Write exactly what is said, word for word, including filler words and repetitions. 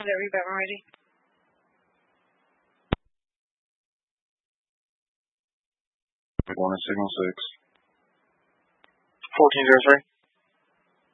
Whenever you're about ready. We're going to signal six. fourteen zero three.